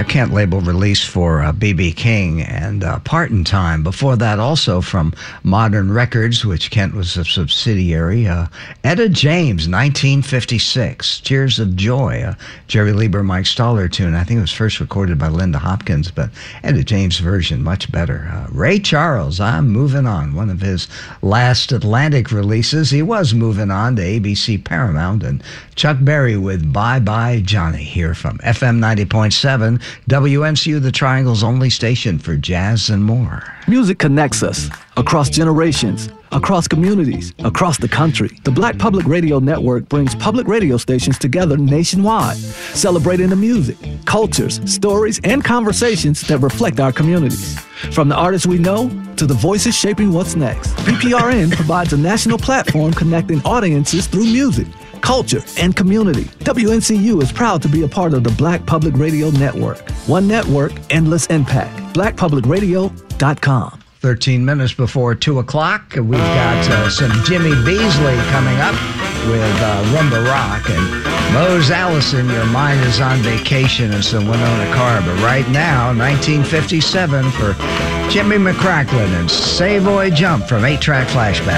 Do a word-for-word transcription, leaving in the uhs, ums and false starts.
Kent label release for uh, B B King and uh, Part in Time. Before that, also from Modern Records, which Kent was a subsidiary, uh, Etta James, nineteen fifty-six, Tears of Joy, a Jerry Lieber, Mike Stoller tune. I think it was first recorded by Linda Hopkins, but Etta James' version, much better. Uh, Ray Charles, I'm Moving On, one of his last Atlantic releases. He was moving on to A B C Paramount, and Chuck Berry with Bye Bye Johnny here from F M ninety point seven, W N C U, the Triangle's only station for jazz and more. Music connects us across generations, across communities, across the country. The Black Public Radio Network brings public radio stations together nationwide, celebrating the music, cultures, stories, and conversations that reflect our communities. From the artists we know to the voices shaping what's next, P P R N provides a national platform connecting audiences through music, culture, and community. W N C U is proud to be a part of the Black Public Radio Network. One network, endless impact. black public radio dot com. thirteen minutes before two o'clock, we've got uh, some Jimmy Beasley coming up with uh, Rumba Rock, and Mose Allison, Your Mind is on Vacation, and some Winona Carr. But right now, nineteen fifty-seven for Jimmy McCracklin and Savoy Jump from eight track Flashback.